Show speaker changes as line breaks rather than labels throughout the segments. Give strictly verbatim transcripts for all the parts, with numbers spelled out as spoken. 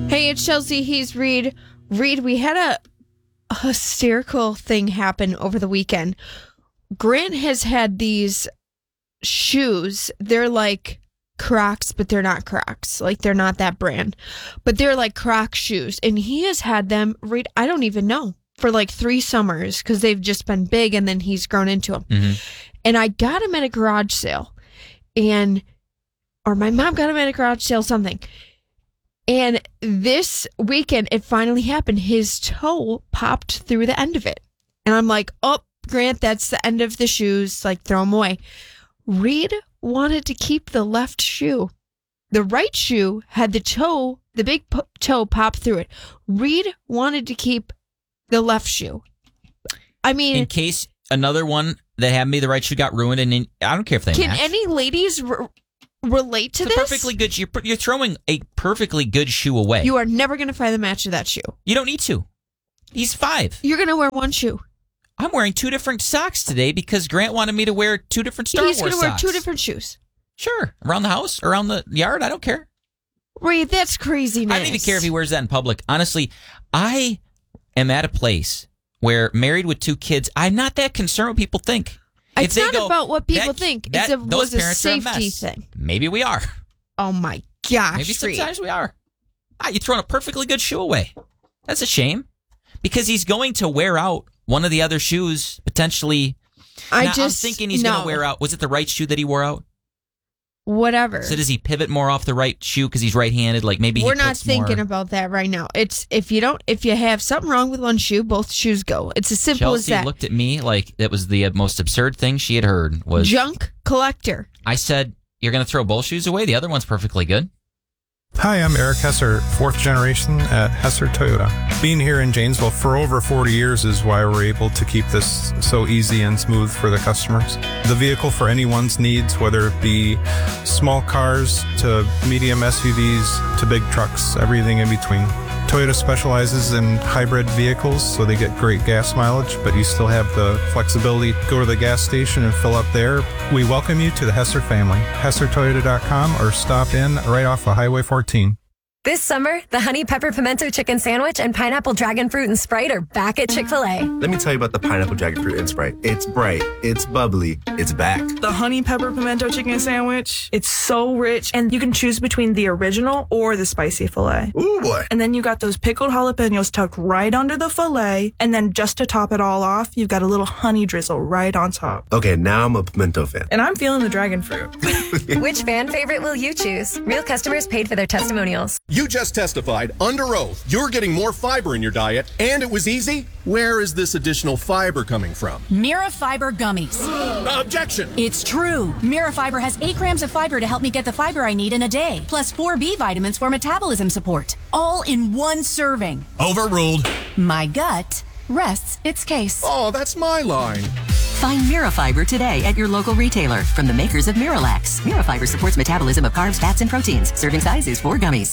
Hey, it's Chelsea. He's Reed. Reed, we had a, a hysterical thing happen over the weekend. Grant has had these shoes. They're like Crocs, but they're not Crocs. Like, they're not that brand. But they're like Croc shoes. And he has had them, Reed, I don't even know, for like three summers because they've just been big and then he's grown into them.
Mm-hmm.
And I got him at a garage sale. And, or my mom got him at a garage sale, something. And this weekend, it finally happened. His toe popped through the end of it. And I'm like, oh, Grant, that's the end of the shoes. Like, throw them away. Reed wanted to keep the left shoe. The right shoe had the toe, the big po- toe pop through it. Reed wanted to keep the left shoe. I mean,
in case another one that had me the right shoe got ruined, and in, I don't care if they
can
match.
any ladies re- relate to
it's
this?
A perfectly good. You're, you're throwing a perfectly good shoe away.
You are never going to find the match of that shoe.
You don't need to. He's five.
You're going to wear one shoe.
I'm wearing two different socks today because Grant wanted me to wear two different Star
He's
Wars
gonna wear
socks.
two different shoes.
Sure. Around the house, around the yard, I don't care.
Reed, that's craziness.
I don't even care if he wears that in public. Honestly, I am at a place where, married with two kids, I'm not that concerned what people think.
It's
if they
not
go,
about what people
that,
think.
That,
it's a,
those
was a
parents are a
safety
mess.
thing.
Maybe we are.
Oh my gosh,
Maybe
Reed.
sometimes we are. Ah, you're throwing a perfectly good shoe away. That's a shame. Because he's going to wear out one of the other shoes, potentially.
I
now,
just
I'm thinking he's
no.
going to wear out. Was it the right shoe that he wore out?
Whatever.
So does he pivot more off the right shoe because he's right-handed? Like maybe
we're
he
not
puts
thinking
more...
about that right now. It's if you don't, if you have something wrong with one shoe, both shoes go. It's as simple
Chelsea
as that.
Looked at me like that was the most absurd thing she had heard. Was
junk collector.
I said, "You're going to throw both shoes away? The other one's perfectly good."
Hi, I'm Eric Hesser, fourth generation at Hesser Toyota. Being here in Janesville for over forty years is why we're able to keep this so easy and smooth for the customers. The vehicle for anyone's needs, whether it be small cars to medium S U Vs to big trucks, everything in between. Toyota specializes in hybrid vehicles, so they get great gas mileage, but you still have the flexibility to go to the gas station and fill up there. We welcome you to the Hesser family. Hesser Toyota dot com or stop in right off of Highway fourteen.
This summer, the Honey Pepper Pimento Chicken Sandwich and Pineapple Dragon Fruit and Sprite are back at Chick-fil-A.
Let me tell you about the Pineapple Dragon Fruit and Sprite. It's bright, it's bubbly, it's back.
The Honey Pepper Pimento Chicken Sandwich, it's so rich, and you can choose between the original or the spicy filet.
Ooh, boy.
And then you got those pickled jalapenos tucked right under the filet, and then just to top it all off, you've got a little honey drizzle right on top.
Okay, now I'm a pimento fan.
And I'm feeling the dragon fruit.
Which fan favorite will you choose? Real customers paid for their testimonials.
You just testified under oath you're getting more fiber in your diet, and it was easy? Where is this additional fiber coming from?
Mirafiber gummies.
Objection!
It's true. Mirafiber has eight grams of fiber to help me get the fiber I need in a day, plus four B vitamins for metabolism support, all in one serving.
Overruled.
My gut rests its case.
Oh, that's my line.
Find Mirafiber today at your local retailer from the makers of Miralax. Mirafiber supports metabolism of carbs, fats, and proteins. Serving size is four gummies.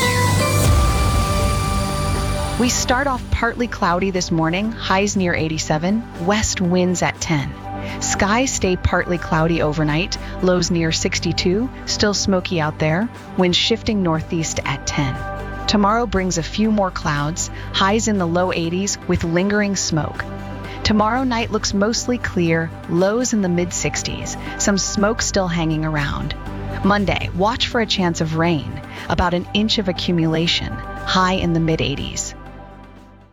We start off partly cloudy this morning, highs near eighty-seven, west winds at ten. Skies stay partly cloudy overnight, lows near sixty-two, still smoky out there, winds shifting northeast at ten. Tomorrow brings a few more clouds, highs in the low eighties with lingering smoke. Tomorrow night looks mostly clear, lows in the mid sixties, some smoke still hanging around. Monday, watch for a chance of rain, about an inch of accumulation, high in the mid eighties.